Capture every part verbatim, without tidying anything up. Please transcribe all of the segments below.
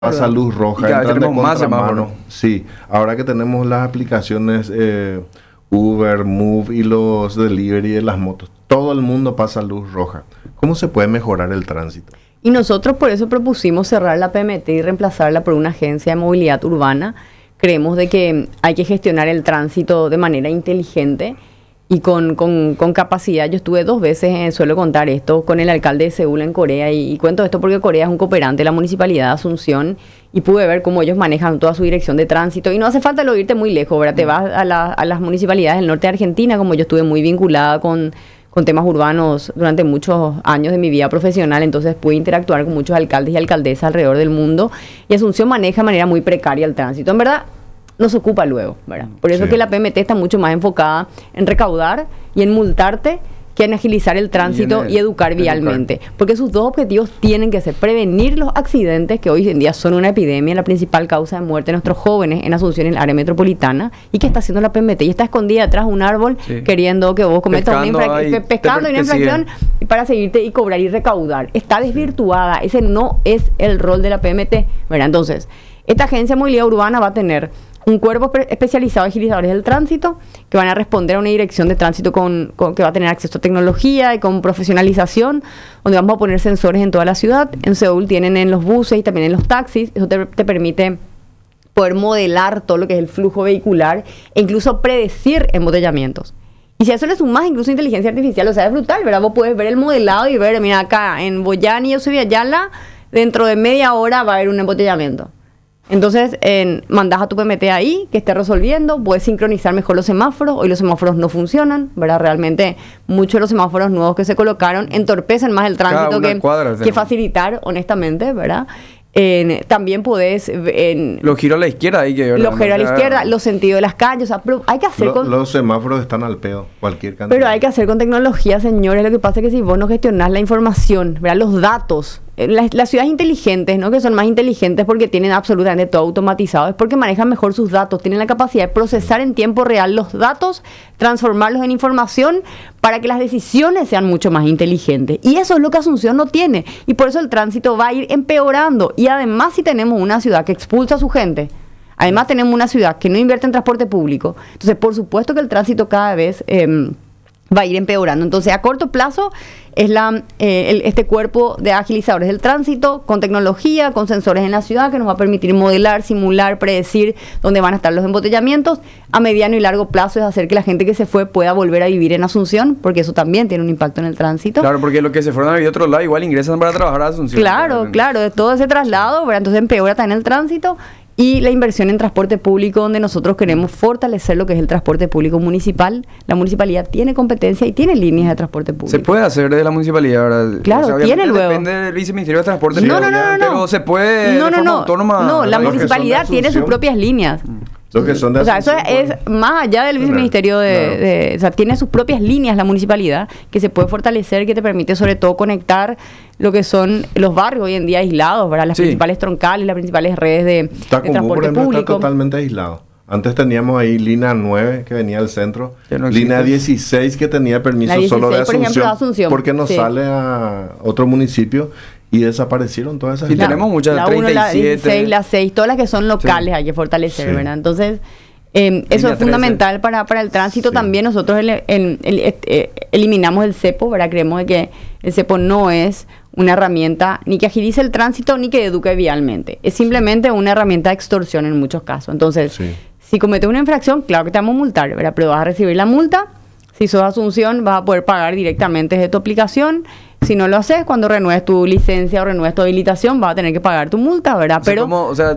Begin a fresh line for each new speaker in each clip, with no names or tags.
pasa luz roja,
Y cada vez
entran de
tenemos más
contramano.
semáforos.
Sí, ahora que tenemos las aplicaciones eh, Uber, Move y los delivery de las motos, todo el mundo pasa luz roja. ¿Cómo se puede mejorar el tránsito?
Y nosotros por eso propusimos cerrar la P M T y reemplazarla por una agencia de movilidad urbana. Creemos de que hay que gestionar el tránsito de manera inteligente y con, con, con capacidad. Yo estuve dos veces, eh, suelo contar esto, con el alcalde de Seúl en Corea y, y cuento esto porque Corea es un cooperante de la Municipalidad de Asunción y pude ver cómo ellos manejan toda su dirección de tránsito y no hace falta lo irte muy lejos, ¿verdad? Te vas a, la, a las municipalidades del norte de Argentina, como yo estuve muy vinculada con, con temas urbanos durante muchos años de mi vida profesional, entonces pude interactuar con muchos alcaldes y alcaldesas alrededor del mundo y Asunción maneja de manera muy precaria el tránsito. En verdad, nos ocupa luego, ¿verdad? Por eso
Sí.
que la P M T está mucho más enfocada en recaudar y en multarte que en agilizar el tránsito
el-
y educar
educar.
vialmente. Porque sus dos objetivos tienen que ser prevenir los accidentes, que hoy en día son una epidemia, la principal causa de muerte de nuestros jóvenes en Asunción, en el área metropolitana, y que está haciendo la P M T. Y está escondida atrás de un árbol
Sí.
queriendo que vos cometas una
Pescando
infra-
ahí,
pe- pescando
te-
una
te siguen.
infracción y para seguirte y cobrar y recaudar. Está desvirtuada. Ese no es el rol de la P M T, ¿verdad? Entonces, esta agencia de movilidad urbana va a tener un cuerpo pre- especializado de agilizadores del tránsito que van a responder a una dirección de tránsito con, con- que va a tener acceso a tecnología y con profesionalización, donde vamos a poner sensores en toda la ciudad. En Seúl tienen en los buses y también en los taxis. Eso te, te permite poder modelar todo lo que es el flujo vehicular e incluso predecir embotellamientos. Y si a eso le sumas incluso inteligencia artificial, o sea, es brutal, ¿verdad? Vos puedes ver el modelado y ver, mira, acá en Boyani, yo soy de Ayala, dentro de media hora va a haber un embotellamiento. Entonces, en, mandás a tu P M T ahí, que esté resolviendo, puedes sincronizar mejor los semáforos. Hoy los semáforos no funcionan, ¿verdad? Realmente, muchos de los semáforos nuevos que se colocaron entorpecen más el
Cada
tránsito
una
que,
cuadra
que
tenemos.
facilitar, honestamente, ¿verdad? En- también podés... En,
Los giros a la izquierda hay que ver.
los giros a la izquierda, los sentidos de las calles, o sea, pero hay que hacer
Lo-
con...
los semáforos están al pedo, cualquier cantidad.
Pero hay que hacer con tecnología, señores. Lo que pasa es que si vos no gestionás la información, ¿verdad? Los datos, eh, las, las ciudades inteligentes, ¿no? Que son más inteligentes porque tienen absolutamente todo automatizado, es porque manejan mejor sus datos, tienen la capacidad de procesar en tiempo real los datos, transformarlos en información para que las decisiones sean mucho más inteligentes. Y eso es lo que Asunción no tiene. Y por eso el tránsito va a ir empeorando. Y además, si tenemos una ciudad que expulsa a su gente, además tenemos una ciudad que no invierte en transporte público, entonces por supuesto que el tránsito cada vez eh, va a ir empeorando. Entonces a corto plazo es la, eh, el- este cuerpo de agilizadores del tránsito con tecnología, con sensores en la ciudad que nos va a permitir modelar, simular, predecir dónde van a estar los embotellamientos. A mediano y largo plazo es hacer que la gente que se fue pueda volver a vivir en Asunción, porque eso también tiene un impacto en el tránsito.
Claro, porque los que se fueron a vivir a otro lado igual ingresan para trabajar a Asunción.
Claro, claro, de todo ese traslado, ¿verdad? Entonces empeora también el tránsito y la inversión en transporte público, donde nosotros queremos fortalecer lo que es el transporte público municipal. La municipalidad tiene competencia y tiene líneas de transporte público.
Se puede hacer desde la municipalidad, ¿verdad?
Claro,
obviamente
tiene luego.
Depende del viceministerio de Transporte.
No,
pero
no, no, no,
Pero
no.
se puede.
No,
de
no,
forma
no.
autónoma.
No, la
Los que son de
municipalidad tiene sus
Asunción.
propias líneas.
Los que son de
O sea, eso
Asunción,
es
pues,
más allá del
Claro,
viceministerio de,
claro.
de- o sea, tiene sus propias líneas la municipalidad que se puede fortalecer, que te permite sobre todo conectar lo que son los barrios hoy en día aislados, ¿verdad? Las
Sí.
principales troncales, las principales redes de, de
Tacumú, por
transporte
ejemplo, está
público.
totalmente aislado. Antes teníamos ahí línea nueve que venía del centro,
Ya no
línea
existe.
dieciséis que tenía permiso
La
solo de
dieciséis, por
Asunción,
ejemplo, de Asunción,
porque no
sí.
sale a otro municipio y desaparecieron todas esas
Sí,
líneas.
tenemos muchas,
La uno, la
treinta y siete.
dieciséis, la seis, todas las que son locales
Sí.
hay que fortalecer,
Sí.
¿verdad? Entonces, eh, eso
Línea
es fundamental para, para el tránsito
Sí.
también. Nosotros ele- el- el- eh, eliminamos el cepo, ¿verdad? Creemos de que el cepo no es una herramienta ni que agilice el tránsito ni que eduque vialmente. Es simplemente una herramienta de extorsión en muchos casos. Entonces,
Sí.
si cometes una infracción, claro que te vamos a multar, ¿verdad? Pero vas a recibir la multa. Si sos Asunción, vas a poder pagar directamente desde tu aplicación. Si no lo haces, cuando renueves tu licencia o renueves tu habilitación, vas a tener que pagar tu multa, ¿verdad?
O sea,
Pero
como, o sea,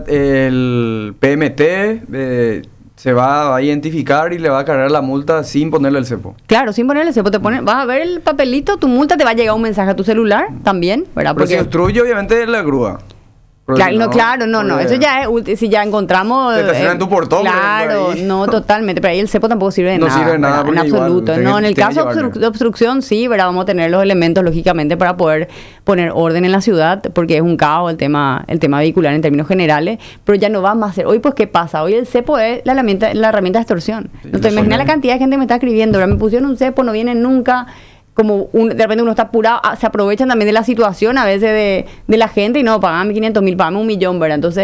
el P M T eh, se va a identificar y le va a cargar la multa sin ponerle el cepo.
claro, sin ponerle cepo, te pone, vas a ver el papelito, tu multa, te va a llegar un mensaje a tu celular también, ¿verdad?
Pero si
Porque
obstruye, obviamente, la grúa. Porque
Claro,
si
no, claro, no, no,
porque-
eso ya es, ulti- si ya encontramos...
Te estacionan en tu portón, por
Claro,
ejemplo, ahí.
no, totalmente, pero ahí el cepo tampoco sirve de
No
nada.
sirve de nada
¿verdad? En
porque igual
absoluto.
tiene
No,
que-
en el
tiene que
caso de obstru-
llevarle.
de obstrucción, sí, ¿verdad? Vamos a tener los elementos, lógicamente, para poder poner orden en la ciudad, porque es un caos el tema el tema vehicular en términos generales, pero ya no va más a ser. Hoy, pues, ¿qué pasa? Hoy el cepo es la herramienta, la herramienta de extorsión.
Sí,
no te
eso
imaginas
no.
la cantidad de gente que me está escribiendo, ahora me pusieron un cepo, no vienen nunca... como un, de repente uno está apurado, ah, se aprovechan también de la situación a veces de, de la gente y no, pagame quinientos mil, pagame un millón, ¿verdad? Entonces